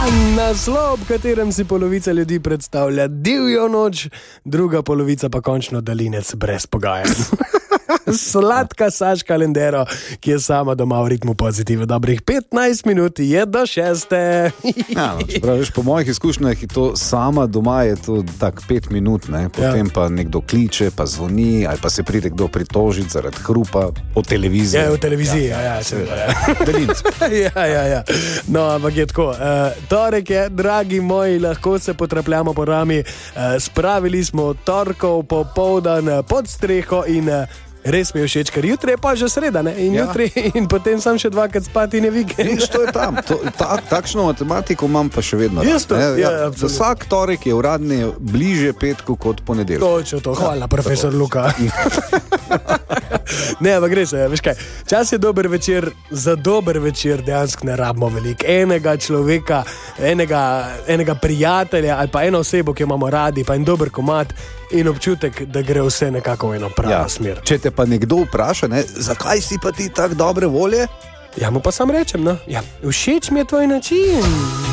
Naslov, v katerem si polovica ljudi predstavlja divjo noč, druga polovica pa končno dalinec brez pogajanj. Sladka Saška Lendero, ki je sama doma v ritmu pozitive. Dobrih 15 minut je do 6. Ja, čeprav, veš, po mojih izkušnjah je to sama doma, je to tak 5 minut, ne? Potem pa nekdo kliče, pa zvoni, ali pa se pride kdo pritožiti zaradi hrupa po televiziji. Ja, v televiziji, seveda. Dalinec. Ja. No, ampak je tako. Torek je, dragi moji, lahko se potrapljamo po rami. Spravili smo torkov popoldan pod streho in res mi je všeč, ker jutri je pa že sreda, ne? In potem sam še dvakrat spati in je vikend. Viš, to je tam. Takšno matematiko imam pa še vedno. Vsak torek je uradni bliže petku kot ponedeljek. Točno to, hvala, profesor Luka. Ne, ampak gre se, veš kaj, čas je dober večer, za dober večer dejansko ne rabimo veliko. Enega človeka, enega prijatelja ali pa eno osebo, ki jo imamo radi, pa en dober komad in občutek, da gre vse nekako v eno pravo smer. Če te pa nekdo vpraša, ne, zakaj si pa ti tak dobre volje? Ja, mu pa sam rečem, no. Ja, všeč mi je tvoj način.